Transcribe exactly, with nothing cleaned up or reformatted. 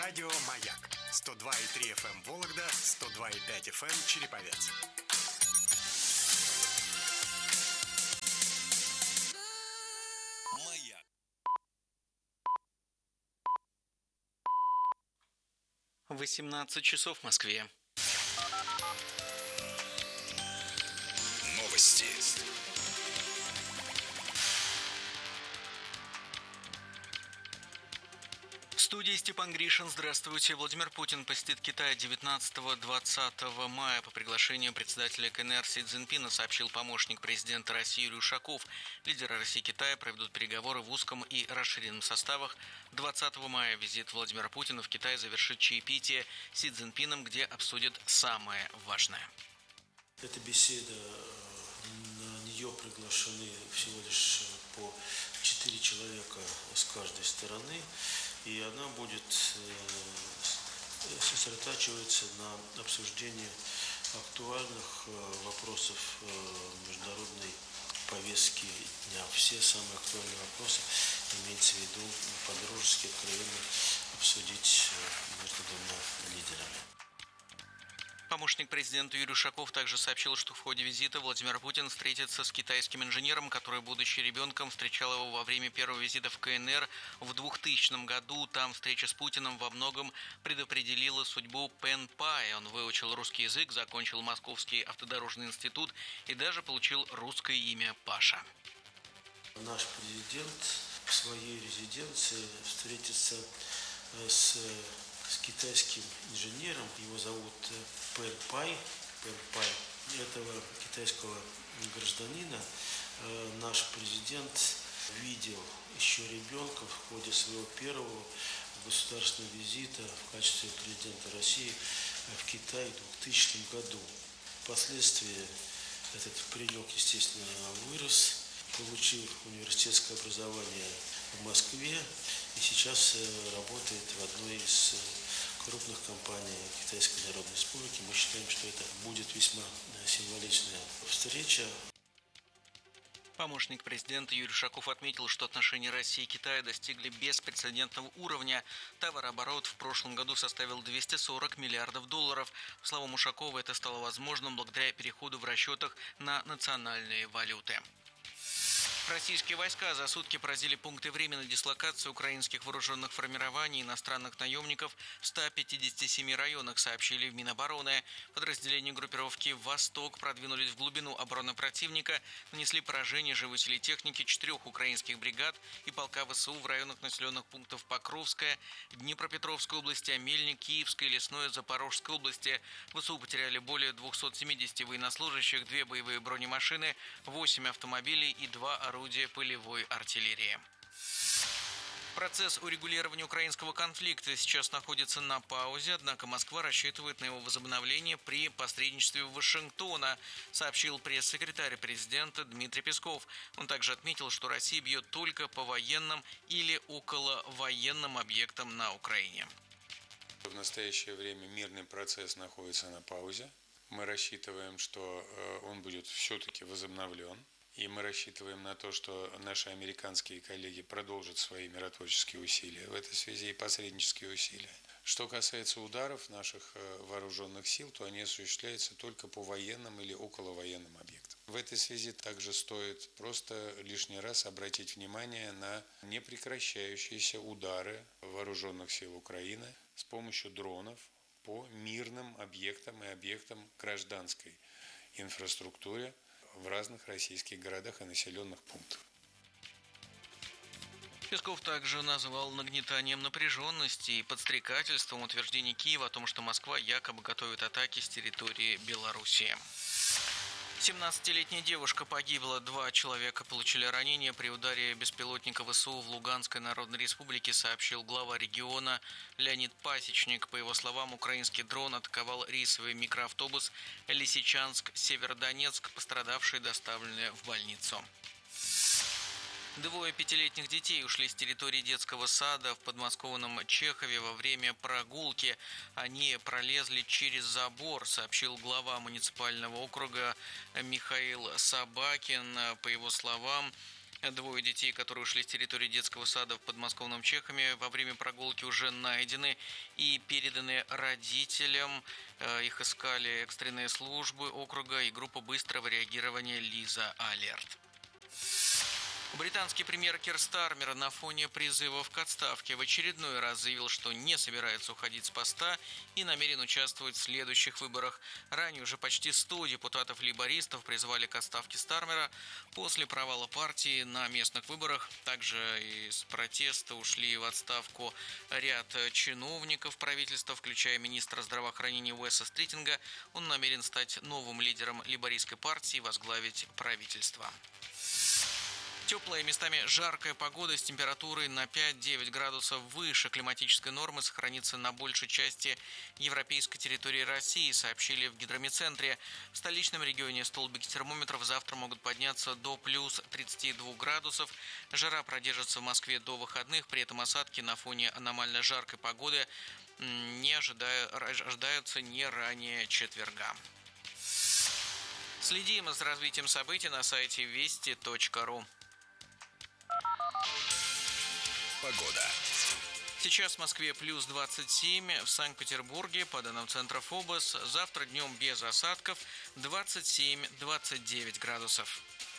Радио «Маяк». сто два и три эф эм Вологда, сто два и пять эф эм Череповец. Маяк. восемнадцать часов в Москве. Новости. В студии Степан Гришин. Здравствуйте. Владимир Путин посетит Китай девятнадцатого-двадцатого мая по приглашению председателя ка эн эр Си Цзиньпина, сообщил помощник президента России Юрий Ушаков. Лидеры России и Китая проведут переговоры в узком и расширенном составах. двадцатого мая визит Владимира Путина в Китай завершит чаепитие с Си Цзиньпином, где обсудят самое важное. Эта беседа, на нее приглашены всего лишь по четыре человека с каждой стороны, и она будет сосредотачиваться на обсуждении актуальных вопросов международной повестки дня. Все самые актуальные вопросы имеется в виду по-дружески, откровенно обсудить между двумя лидерами. Помощник президента Юрий Ушаков также сообщил, что в ходе визита Владимир Путин встретится с китайским инженером, который, будучи ребенком, встречал его во время первого визита в ка эн эр в двухтысячном году. Там встреча с Путиным во многом предопределила судьбу Пэн Пай. Он выучил русский язык, закончил Московский автодорожный институт и даже получил русское имя Паша. Наш президент в своей резиденции встретится с с китайским инженером, его зовут Пэн Пай. Пэн Пай. Этого китайского гражданина э, наш президент видел еще ребенком в ходе своего первого государственного визита в качестве президента России в Китай в двухтысячном году. Впоследствии этот паренек, естественно, вырос, получил университетское образование в Москве и сейчас работает в одной из крупных компаний Китайской Народной Республики. Мы считаем, что это будет весьма символичная встреча. Помощник президента Юрий Ушаков отметил, что отношения России и Китая достигли беспрецедентного уровня. Товарооборот в прошлом году составил двести сорок миллиардов долларов. По словам Ушакова, это стало возможным благодаря переходу в расчетах на национальные валюты. Российские войска за сутки поразили пункты временной дислокации украинских вооруженных формирований и иностранных наемников в ста пятидесяти семи районах, сообщили в Минобороны. Подразделения группировки «Восток» продвинулись в глубину обороны противника, нанесли поражение живой силе техники четырех украинских бригад и полка вэ эс у в районах населенных пунктов Покровская, Днепропетровской области, Амельник, Киевской, Лесной, Запорожской области. вэ эс у потеряли более двухсот семидесяти военнослужащих, две боевые бронемашины, восемь автомобилей и два орудия. орудия полевой артиллерии. Процесс урегулирования украинского конфликта сейчас находится на паузе, однако Москва рассчитывает на его возобновление при посредничестве Вашингтона, сообщил пресс-секретарь президента Дмитрий Песков. Он также отметил, что Россия бьет только по военным или околовоенным объектам на Украине. В настоящее время мирный процесс находится на паузе. Мы рассчитываем, что он будет все-таки возобновлен. И мы рассчитываем на то, что наши американские коллеги продолжат свои миротворческие усилия в этой связи и посреднические усилия. Что касается ударов наших вооруженных сил, то они осуществляются только по военным или околовоенным объектам. В этой связи также стоит просто лишний раз обратить внимание на непрекращающиеся удары вооруженных сил Украины с помощью дронов по мирным объектам и объектам гражданской инфраструктуры в разных российских городах и населенных пунктах. Песков также назвал нагнетанием напряженности и подстрекательством утверждение Киева о том, что Москва якобы готовит атаки с территории Белоруссии. семнадцатилетняя девушка погибла, два человека получили ранения при ударе беспилотника вэ эс у в Луганской Народной Республике, сообщил глава региона Леонид Пасечник. По его словам, украинский дрон атаковал рейсовый микроавтобус Лисичанск-Северодонецк, пострадавшие доставлены в больницу. Двое пятилетних детей ушли с территории детского сада в подмосковном Чехове во время прогулки. Они пролезли через забор, сообщил глава муниципального округа Михаил Собакин. По его словам, Двое детей, которые ушли с территории детского сада в подмосковном Чехове, во время прогулки уже найдены и переданы родителям. Их искали экстренные службы округа и группа быстрого реагирования «Лиза Алерт». Британский премьер Кир Стармер на фоне призывов к отставке в очередной раз заявил, что не собирается уходить с поста и намерен участвовать в следующих выборах. Ранее уже почти сто депутатов-лейбористов призвали к отставке Стармера после провала партии на местных выборах. Также из протеста ушли в отставку ряд чиновников правительства, включая министра здравоохранения Уэса Стритинга. Он намерен стать новым лидером лейбористской партии и возглавить правительство. Теплая, местами жаркая погода с температурой на пять-девять градусов выше климатической нормы сохранится на большей части европейской территории России, сообщили в гидрометцентре. В столичном регионе столбики термометров завтра могут подняться до плюс тридцати двух градусов. Жара продержится в Москве до выходных, при этом осадки на фоне аномально жаркой погоды не ожидая, ожидаются не ранее четверга. Следим за развитием событий на сайте вести точка ру. Погода. Сейчас в Москве плюс двадцать семь, в Санкт-Петербурге, по данным центра ФОБОС, завтра днем без осадков двадцать семь - двадцать девять градусов.